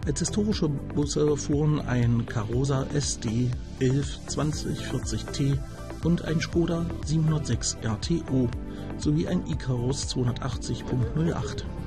Als historische Busse fuhren ein Karosa SD 112040T und ein Skoda 706 RTO sowie ein Ikarus 280.08.